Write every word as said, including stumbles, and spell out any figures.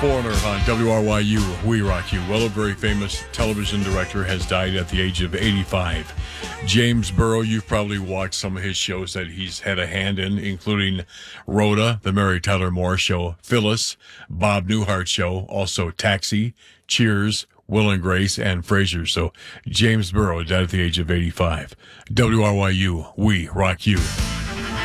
Foreigner on W R Y U, We Rock You. Well, a very famous television director has died at the age of eighty-five. James Burrow, you've probably watched some of his shows that he's had a hand in, including Rhoda, The Mary Tyler Moore Show, Phyllis, Bob Newhart Show, also Taxi, Cheers, Will and Grace, and Frasier. So James Burrow died at the age of eighty-five. W R Y U, We Rock You.